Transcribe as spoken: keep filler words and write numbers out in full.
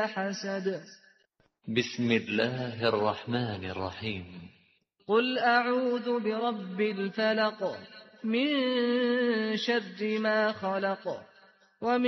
حسد. بسم الله الرحمن الرحيم. قل أعوذ برب الفلق من شر ما خلق ومن